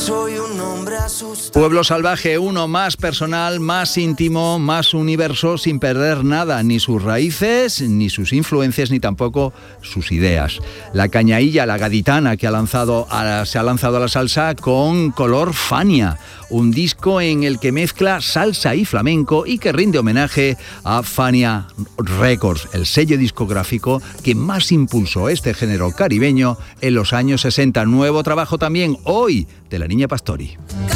Soy un hombre asustado. Pueblo Salvaje, uno más personal, más íntimo, más universo, sin perder nada, ni sus raíces, ni sus influencias, ni tampoco sus ideas. La cañailla, la gaditana que se ha lanzado a la salsa con Color Fania, un disco en el que mezcla salsa y flamenco y que rinde homenaje a Fania Records, el sello discográfico que más impulsó este género caribeño en los años 60. Nuevo trabajo también hoy de la Niña Pastori.